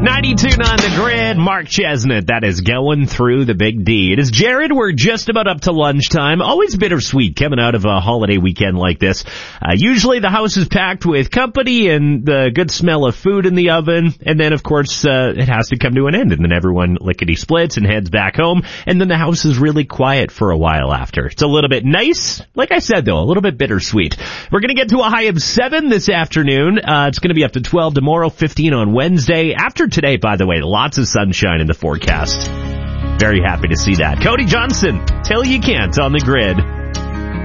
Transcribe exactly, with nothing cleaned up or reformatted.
ninety-two point nine The Grid, Mark Chesnut, that is going through the big D. It is Jared, we're just about up to lunchtime. Always bittersweet coming out of a holiday weekend like this. Uh, usually the house is packed with company and the good smell of food in the oven, and then of course uh, it has to come to an end, and then everyone lickety-splits and heads back home, and then the house is really quiet for a while after. It's a little bit nice, like I said though, a little bit bittersweet. We're going to get to a high of seven this afternoon. Uh, it's going to be up to twelve tomorrow, fifteen on Wednesday. After today, by the way, lots of sunshine in the forecast. Very happy to see that. Cody Johnson, till you can't on The Grid.